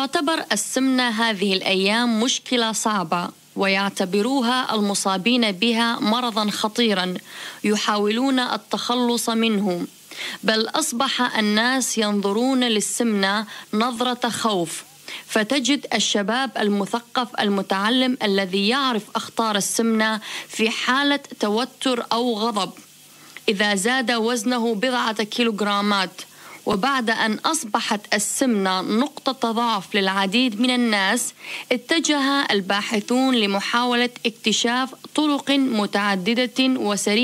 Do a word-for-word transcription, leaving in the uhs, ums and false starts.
تعتبر السمنة هذه الأيام مشكلة صعبة، ويعتبروها المصابين بها مرضاً خطيراً يحاولون التخلص منه. بل أصبح الناس ينظرون للسمنة نظرة خوف، فتجد الشباب المثقف المتعلم الذي يعرف أخطار السمنة في حالة توتر أو غضب إذا زاد وزنه بضعة كيلوغرامات. وبعد أن أصبحت السمنة نقطة ضعف للعديد من الناس، اتجه الباحثون لمحاولة اكتشاف طرق متعددة وسريعة